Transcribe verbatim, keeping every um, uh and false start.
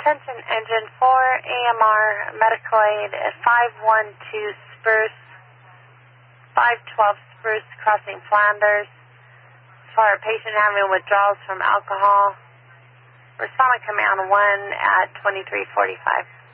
Attention Engine four, A M R, medical aid at five one two Spruce, five twelve Spruce, crossing Flanders, for a patient having withdrawals from alcohol. Respond to Command one at twenty-three forty-five.